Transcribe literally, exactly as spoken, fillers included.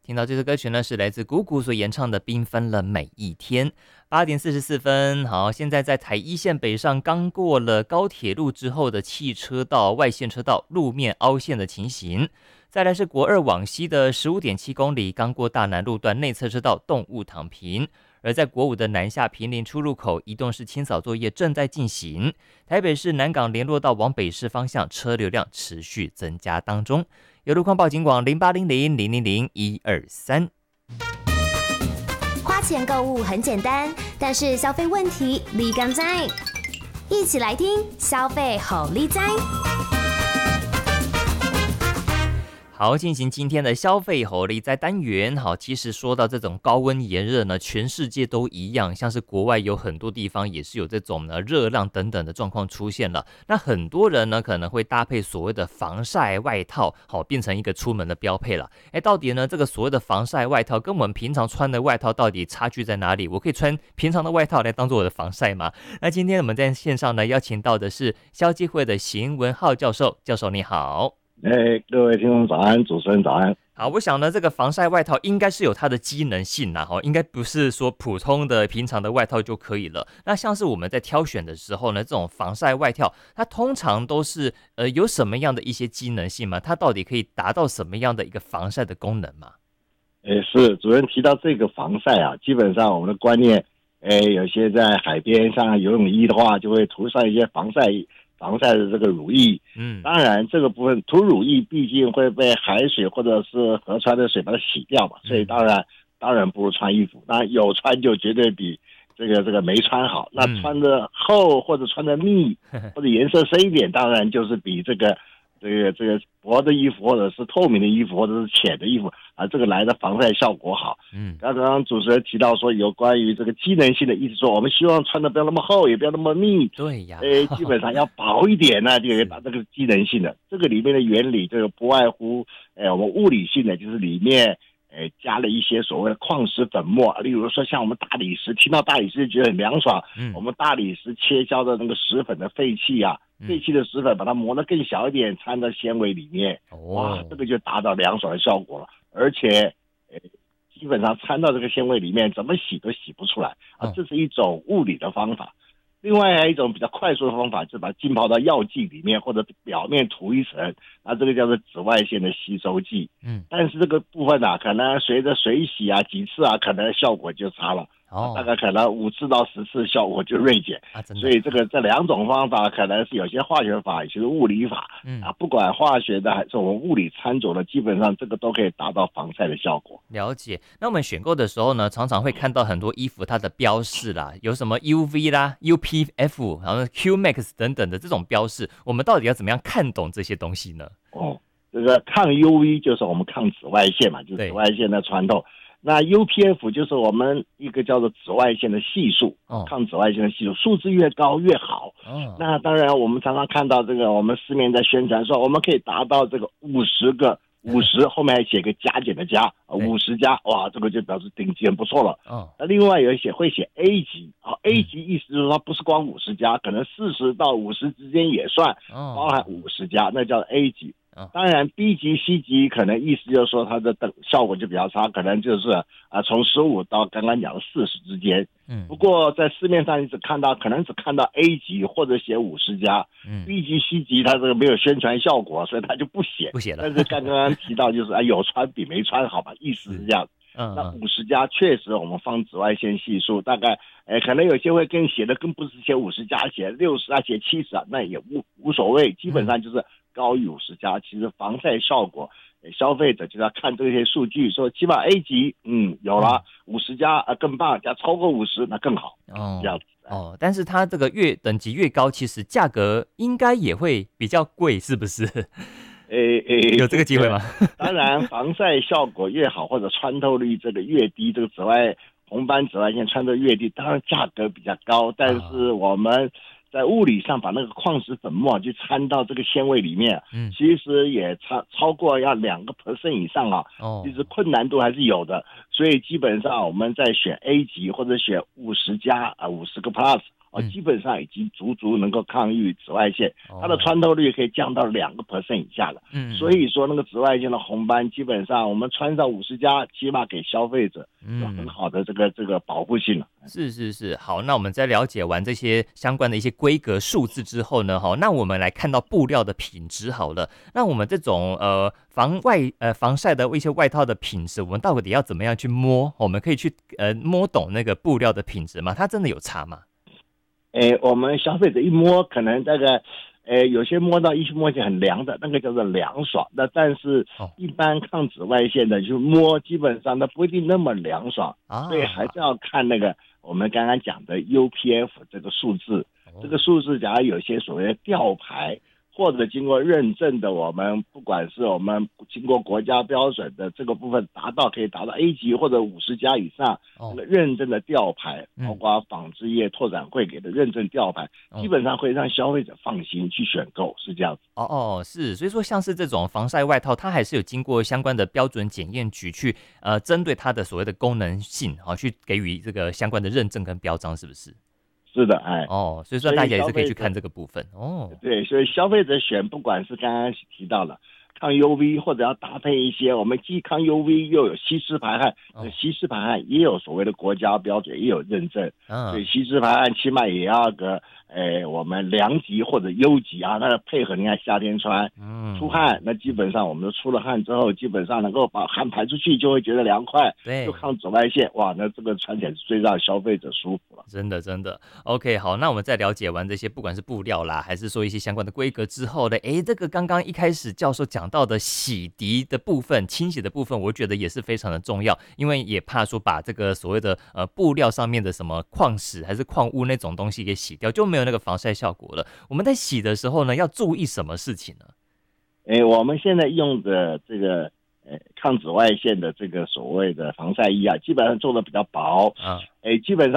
听到这首歌曲呢，是来自谷谷所演唱的《缤纷了每一天》。八点四十四分，好，现在在台一线北上刚过了高铁路之后的汽车道、外线车道路面凹陷的情形。再来是国二往西的十五点七公里，刚过大南路段内侧车道动物躺平。而在国五的南下坪林出入口，移动式清扫作业正在进行。台北市南港联络道往北市方向车流量持续增加当中。有路况报警广零八零零零零零一二三。 花钱购物很简单，但是消费问题立竿在。一起来听消费好利哉。 好，进行今天的消费吼力在单元。好，其实说到这种高温炎热呢，全世界都一样，像是国外有很多地方也是有这种呢热浪等等的状况出现了。那很多人呢可能会搭配所谓的防晒外套，好，变成一个出门的标配了。哎，到底呢这个所谓的防晒外套跟我们平常穿的外套到底差距在哪里？我可以穿平常的外套来当做我的防晒吗？那今天我们在线上呢邀请到的是消基会的邢文浩教授，教授你好。 哎，各位听众早安，主持人早安。 好，我想呢，这个防晒外套应该是有它的机能性啦，哈，应该不是说普通的平常的外套就可以了。那像是我们在挑选的时候呢，这种防晒外套，它通常都是呃有什么样的一些机能性吗？它到底可以达到什么样的一个防晒的功能吗？ 哎，是主任提到这个防晒啊，基本上我们的观念，哎，有些在海边上游泳衣的话，就会涂上一些防晒防晒的这个乳液，嗯，当然这个部分涂乳液毕竟会被海水或者是河川的水把它洗掉嘛，所以当然当然不如穿衣服，当然有穿就绝对比这个这个没穿好。那穿的厚或者穿的密或者颜色深一点，当然就是比这个这个这个薄的衣服或者是透明的衣服或者是浅的衣服啊，这个来的防晒效果好。嗯，刚刚主持人提到说有关于这个机能性的意思，说我们希望穿的不要那么厚，也不要那么密。 对呀， 诶，基本上要薄一点呢，就可以达这个机能性的。这个里面的原理，这个不外乎，诶，我们物理性的就是里面。诶，加了一些所谓的矿石粉末，例如说像我们大理石，听到大理石就觉得很凉爽。嗯，我们大理石切削的那个石粉的废气啊，废气的石粉把它磨得更小一点，掺到纤维里面，哇，这个就达到凉爽的效果了。而且，诶，基本上掺到这个纤维里面，怎么洗都洗不出来啊，这是一种物理的方法。另外还有一种比较快速的方法，就是把它浸泡到药剂里面，或者表面涂一层，那这个叫做紫外线的吸收剂。嗯，但是这个部分啊，可能随着水洗啊几次啊，可能效果就差了。哦，大概可能五次到十次效果就锐减啊，真的。所以这个这两种方法可能是有些化学法，有些是物理法。嗯啊，不管化学的还是我们物理掺着的，基本上这个都可以达到防晒的效果。 了解。那我们选购的时候呢，常常会看到很多衣服它的标示啦，有什么 U V 啦、U P F， 然后 Q Max 等等的这种标示，我们到底要怎么样看懂这些东西呢？ 哦，这个抗 U V 就是我们抗紫外线嘛，就是紫外线的穿透。那 U P F 就是我们一个叫做紫外线的系数，哦，抗紫外线的系数，数字越高越好。哦，那当然我们常常看到这个，我们市面在宣传说我们可以达到这个五十个五十，后面还写个加减的加，五十加，哇，这个就表示顶级很不错了。哦，那另外有一些会写 A 级，啊 ，A 级意思就是说不是光五十加，可能四十到五十之间也算，包含五十加，那叫 A 级。当然 B 级 C 级可能意思就是说它的等效果就比较差，可能就是啊从十五到刚刚讲的四十之间。嗯，不过在市面上你只看到可能只看到 A 级或者写五十加，嗯 ，B 级 C 级它这个没有宣传效果，所以它就不写不写了。 但是刚刚提到就是啊有穿比没穿好吧，意思是这样。嗯，那五十加确实我们放紫外线系数大概，哎，可能有些会跟写的更不是写五十加，写六十啊，写七十啊，那也无无所谓，基本上就是高于五十加。其实防晒效果，消费者就要看这些数据，说起码 A 级，嗯，有了五十加啊更棒，加超过五十那更好，哦，这样子。 哦，但是它这个越等级越高，其实价格应该也会比较贵，是不是？ 诶诶， 有这个机会吗？ 当然，防晒效果越好，或者穿透率这个越低，这个紫外红斑紫外线穿透越低，当然价格比较高。但是我们在物理上把那个矿石粉末去掺到这个纤维里面，嗯，其实也超超过要两个 percent 以上啊。哦，其实困难度还是有的。所以基本上我们在选 A 级或者选五十加啊五十个 plus。 哦， 嗯基本上已经足足能够抗御紫外线， 哦它的穿透率可以降到两个 percent 以下了。 嗯， 所以说那个紫外线的红斑，基本上我们穿上五十加，起码给消费者有很嗯。 好的这个这个保护性了。 是是是，好，那我们在了解完这些相关的一些规格数字之后呢，好，那我们来看到布料的品质好了。那我们这种呃防外呃防晒的一些外套的品质，我们到底要怎么样去摸？我们可以去呃摸懂那个布料的品质吗？它真的有差吗？ 诶，我们消费者一摸，可能这个，诶，有些摸到一些摸起来很凉的，那个叫做凉爽。那但是哦， 一般抗紫外线的，就摸基本上它不一定那么凉爽， 啊， 所以还是要看那个我们刚刚讲的 U P F 这个数字。 哦这个数字，假如有些所谓的吊牌，或者经过认证的，我们不管是我们经过国家标准的这个部分达到可以达到 A 级或者五十家以上， 哦这个认证的吊牌， 嗯包括纺织业拓展会给的认证吊牌， 哦基本上会让消费者放心去选购，是这样子。 哦哦，是，所以说像是这种防晒外套，它还是有经过相关的标准检验局去呃针对它的所谓的功能性，好、去给予这个相关的认证跟标章，是不是？ 是的，哎， 哦，所以说大家也是可以去看这个部分哦。 对，所以消费者选，不管是刚刚提到了抗 U V， 或者要搭配一些我们既抗 U V 又有吸湿排汗， 哦吸湿排汗也有所谓的国家标准，也有认证，所以嗯， 吸湿排汗起码也要个，诶，我们良级或者优级啊，那配合你看夏天穿， 嗯出汗，那基本上我们都出了汗之后，基本上能够把汗排出去，就会觉得凉快， 对又抗紫外线，哇，那这个穿起来是最让消费者舒服了。 真的真的 OK， 好，那我们在了解完这些，不管是布料啦，还是说一些相关的规格之后呢，诶，这个刚刚一开始教授讲到的洗涤的部分、清洗的部分，我觉得也是非常的重要，因为也怕说把这个所谓的呃布料上面的什么矿石还是矿物那种东西给洗掉，就没有那个防晒效果了。我们在洗的时候呢，要注意什么事情呢？ 诶，我们现在用的这个呃抗紫外线的这个所谓的防晒衣啊，基本上做的比较薄， 啊， 诶，基本上